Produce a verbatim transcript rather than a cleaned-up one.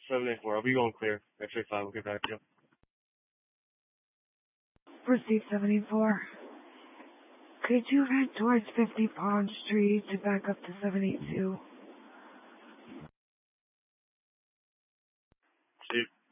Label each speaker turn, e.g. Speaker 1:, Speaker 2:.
Speaker 1: seven eight four. I'll be going clear. X-ray five. We'll get back to you.
Speaker 2: Proceed seventy-four. Could you head towards fifty Pond Street to back up to seven eight two?
Speaker 1: Chief.